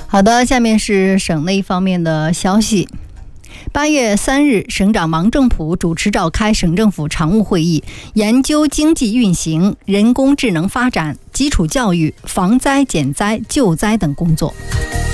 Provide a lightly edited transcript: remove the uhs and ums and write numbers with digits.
好的，下面是省内方面的消息。8月3日，省长王正普主持召开省政府常务会议，研究经济运行、人工智能发展、基础教育、防灾减灾救灾等工作。